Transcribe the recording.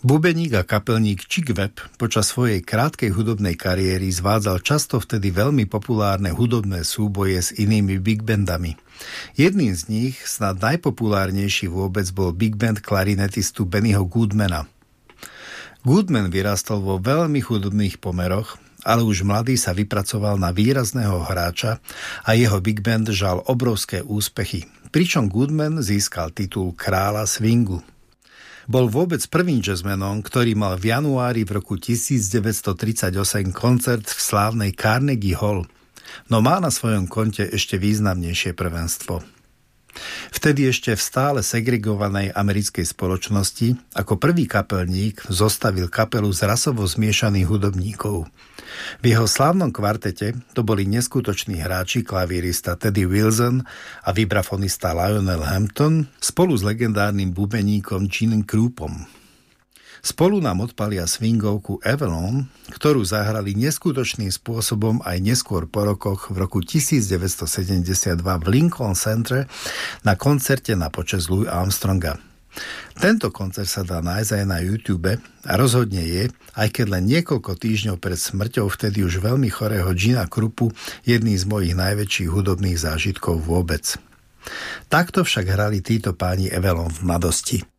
Bubeník a kapelník Chick Webb počas svojej krátkej hudobnej kariéry zvádzal často vtedy veľmi populárne hudobné súboje s inými big bandami. Jedným z nich, snad najpopulárnejší vôbec, bol big band klarinetistu Bennyho Goodmana. Goodman vyrástol vo veľmi chudobných pomeroch, ale už mladý sa vypracoval na výrazného hráča a jeho big band žal obrovské úspechy, pričom Goodman získal titul kráľa swingu. Bol vôbec prvým jazzmanom, ktorý mal v januári v roku 1938 koncert v slávnej Carnegie Hall, no má na svojom konte ešte významnejšie prvenstvo. Vtedy ešte v stále segregovanej americkej spoločnosti ako prvý kapelník zostavil kapelu z rasovo zmiešaných hudobníkov. V jeho slávnom kvartete to boli neskutoční hráči, klavírista Teddy Wilson a vibrafonista Lionel Hampton spolu s legendárnym bubeníkom Genem Krupom. Spolu nám odpalia swingovku Avalon, ktorú zahrali neskutočným spôsobom aj neskôr po rokoch v roku 1972 v Lincoln Center na koncerte na počesť Louis Armstronga. Tento koncert sa dá nájsť aj na YouTube a rozhodne je, aj keď len niekoľko týždňov pred smrťou vtedy už veľmi chorého Gena Krupu, jedný z mojich najväčších hudobných zážitkov vôbec. Takto však hrali títo páni Avalon v mladosti.